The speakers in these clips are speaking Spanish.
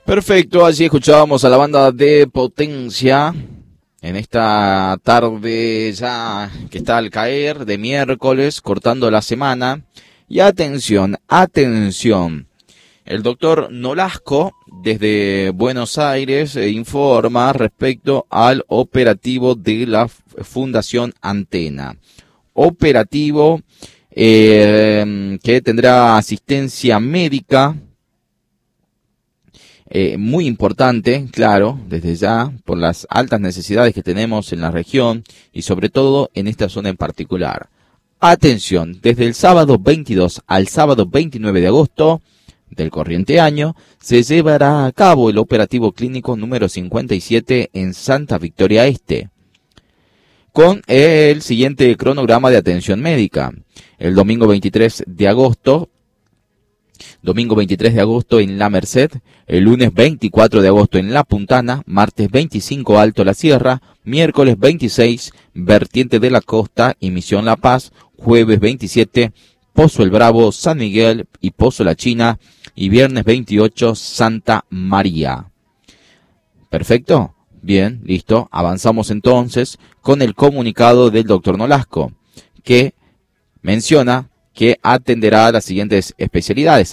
Perfecto, allí escuchábamos a la banda de Potencia en esta tarde ya que está al caer de miércoles, cortando la semana. Y atención, atención, el doctor Nolasco desde Buenos Aires informa respecto al operativo de la Fundación Antena. Operativo que tendrá asistencia médica. Muy importante, claro, desde ya, por las altas necesidades que tenemos en la región y sobre todo en esta zona en particular. Atención, desde el sábado 22 al sábado 29 de agosto del corriente año, se llevará a cabo el operativo clínico número 57 en Santa Victoria Este, con el siguiente cronograma de atención médica. El domingo 23 de agosto en La Merced, el lunes 24 de agosto en La Puntana, martes 25 Alto La Sierra, miércoles 26 Vertiente de la Costa y Misión La Paz, jueves 27 Pozo El Bravo, San Miguel y Pozo La China y viernes 28 Santa María. ¿Perfecto? Bien, listo. Avanzamos entonces con el comunicado del doctor Nolasco, que menciona que atenderán las siguientes especialidades: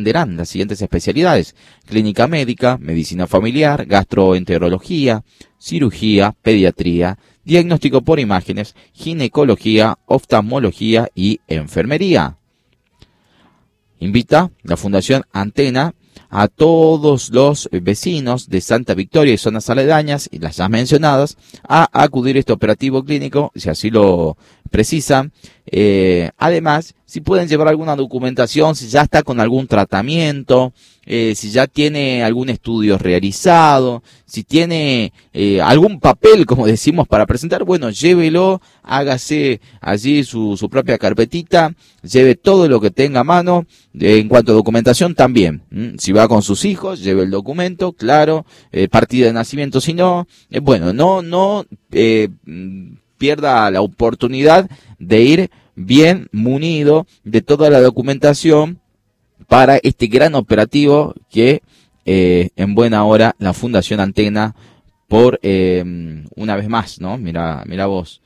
clínica médica, medicina familiar, gastroenterología, cirugía, pediatría, diagnóstico por imágenes, ginecología, oftalmología y enfermería. Invita la Fundación Antena a todos los vecinos de Santa Victoria y zonas aledañas, y las ya mencionadas, a acudir a este operativo clínico, si así lo precisan. Además, si pueden llevar alguna documentación, si ya está con algún tratamiento, si ya tiene algún estudio realizado, si tiene algún papel, como decimos, para presentar, bueno, llévelo, hágase allí su propia carpetita, lleve todo lo que tenga a mano. En cuanto a documentación también, si va con sus hijos, lleve el documento, claro, partida de nacimiento, si no, bueno, no pierda la oportunidad de ir bien munido de toda la documentación para este gran operativo que en buena hora la Fundación Antena, por una vez más, ¿no? Mira vos,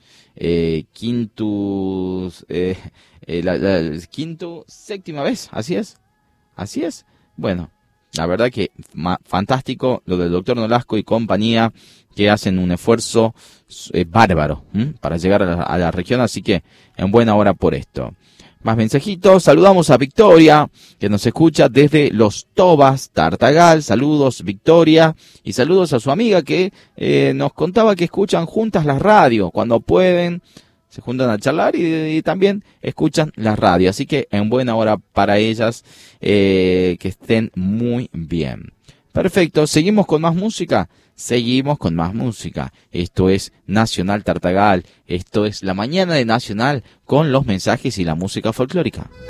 séptima vez, así es. Bueno, la verdad que fantástico lo del doctor Nolasco y compañía, que hacen un esfuerzo bárbaro para llegar a la región, así que en buena hora por esto. Más mensajitos. Saludamos a Victoria, que nos escucha desde Los Tobas, Tartagal. Saludos, Victoria. Y saludos a su amiga que nos contaba que escuchan juntas la radio. Cuando pueden, se juntan a charlar y también escuchan la radio. Así que en buena hora para ellas, que estén muy bien. Perfecto. ¿Seguimos con más música? Seguimos con más música. Esto es Nacional Tartagal. Esto es la mañana de Nacional con los mensajes y la música folclórica.